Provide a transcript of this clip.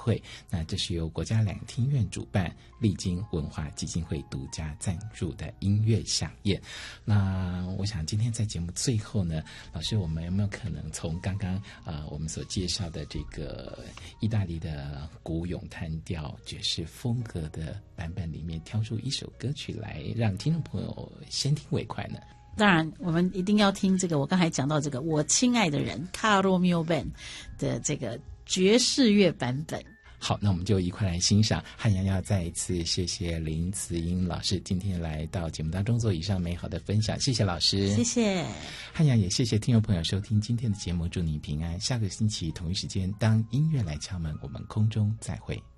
会。那这是由国家两厅院主办，丽晶文化基金会独家赞助的音乐飨宴。那我想今天在节目最后呢，老师我们有没有可能从刚刚我们所介绍的这个意大利的古咏叹调爵士风格的版本里面挑出一首歌曲来让听众朋友先听为快呢？ 当然我们一定要听这个我刚才讲到这个我亲爱的人 Caro mio ben 的这个爵士乐版本。 好，那我们就一块来欣赏。汉阳要再一次谢谢林慈英老师今天来到节目当中做以上美好的分享，谢谢老师。 谢谢汉阳，也谢谢听众朋友收听今天的节目，祝你平安。下个星期同一时间当音乐来敲门，我们空中再会。